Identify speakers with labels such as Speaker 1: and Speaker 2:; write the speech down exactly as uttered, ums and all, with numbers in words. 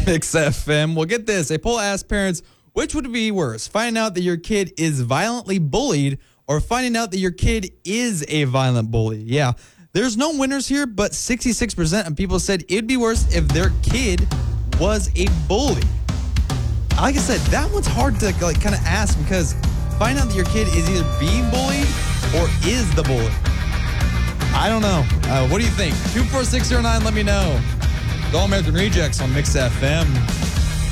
Speaker 1: Mix F M. Well, get this. A poll asked parents, which would be worse? Finding out that your kid is violently bullied or finding out that your kid is a violent bully? Yeah. There's no winners here, but sixty-six percent of people said it'd be worse if their kid was a bully. Like I said, that one's hard to like kind of ask because find out that your kid is either being bullied or is the bully. I don't know. Uh, what do you think? two four six zero nine, let me know. The All American Rejects on Mix F M.